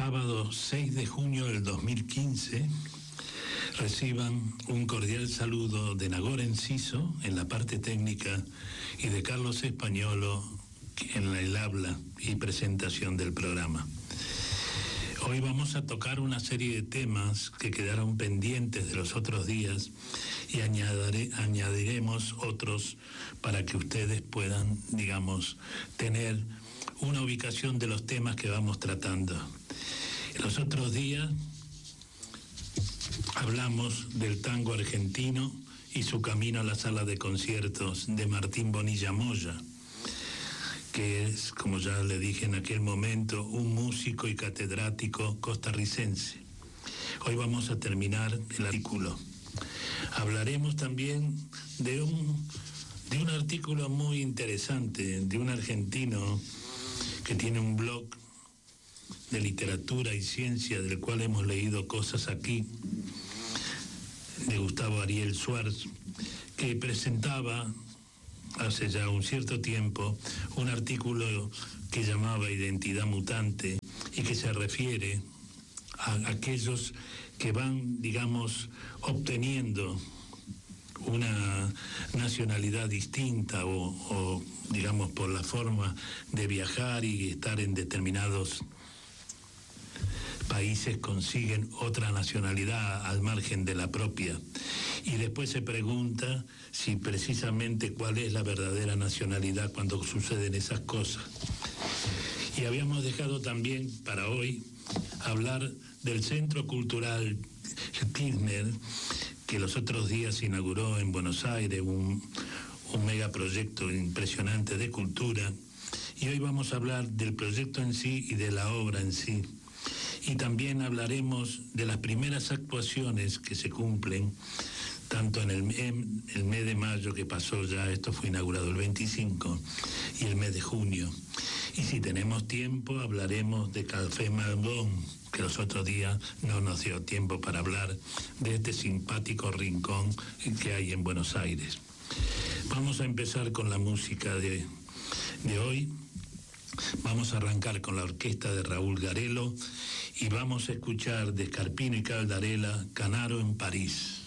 sábado 6 de junio del 2015, reciban un cordial saludo de Nagore Enciso en la parte técnica y de Carlos Españolo en el habla y presentación del programa. Hoy vamos a tocar una serie de temas que quedaron pendientes de los otros días y añadiremos otros para que ustedes puedan, tener una ubicación de los temas que vamos tratando. Los otros días hablamos del tango argentino y su camino a la sala de conciertos de Martín Bonilla Moya, que es, como ya le dije en aquel momento, un músico y catedrático costarricense. Hoy vamos a terminar el artículo. Hablaremos también de un artículo muy interesante de un argentino que tiene un blog de literatura y ciencia, del cual hemos leído cosas aquí, de Gustavo Ariel Schwartz, que presentaba hace ya un cierto tiempo un artículo que llamaba Identidad Mutante y que se refiere a aquellos que van, obteniendo una nacionalidad distinta o por la forma de viajar y estar en determinados países consiguen otra nacionalidad al margen de la propia. Y después se pregunta si precisamente cuál es la verdadera nacionalidad cuando suceden esas cosas. Y habíamos dejado también para hoy hablar del Centro Cultural Kirchner, que los otros días se inauguró en Buenos Aires, un megaproyecto impresionante de cultura. Y hoy vamos a hablar del proyecto en sí y de la obra en sí. Y también hablaremos de las primeras actuaciones que se cumplen, tanto en el mes de mayo que pasó ya, esto fue inaugurado el 25, y el mes de junio. Y si tenemos tiempo, hablaremos de Café Malbón, que los otros días no nos dio tiempo para hablar de este simpático rincón que hay en Buenos Aires. Vamos a empezar con la música de hoy. Vamos a arrancar con la orquesta de Raúl Garelo y vamos a escuchar de Scarpino y Caldarella, Canaro en París.